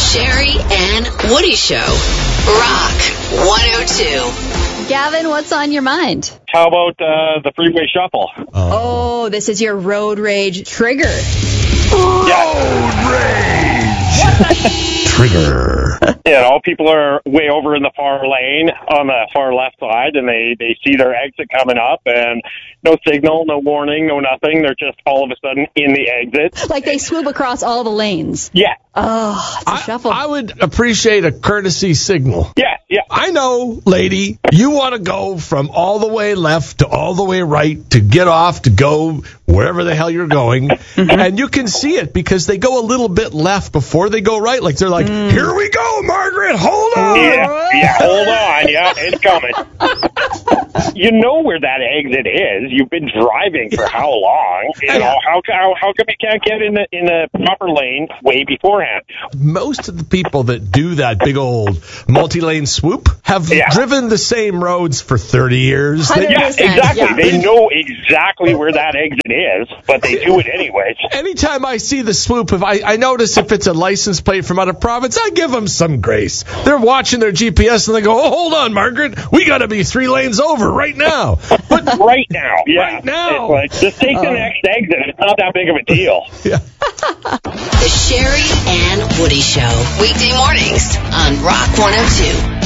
Sherry and Woody Show. Rock 102. Gavin, what's on your mind? How about the freeway shuffle? Oh, this is your road rage trigger. Road rage! Trigger. People are way over in the far lane on the far left side, and they see their exit coming up, and no signal, no warning, no nothing. They're just all of a sudden in the exit. Like they swoop across all the lanes. Yeah. Oh, it's a shuffle. I would appreciate a courtesy signal. Yeah. I know, lady, you want to go from all the way left to all the way right to get off to go wherever the hell you're going. And you can see it because they go a little bit left before they go right. Like they're like, here we go, Margaret, hold on. Yeah, hold on. Yeah, it's coming. You know where that exit is. You've been driving for how long? How come you can't get in the proper lane way beforehand? Most of the people that do that big old multi-lane swoop have driven the same roads for 30 years. Yeah, exactly. Yeah. They know exactly where that exit is, but they do it anyways. Anytime I see the swoop, if I notice if it's a license plate from out of province, I give them some grace. They're watching their GPS and they go, oh, hold on, Margaret, we got to be 3 lanes over right now. But right now. Yeah. Right now. It's like, just take the next exit. It's not that big of a deal. Yeah. The Sherry and Woody Show. Weekday mornings on Rock 102.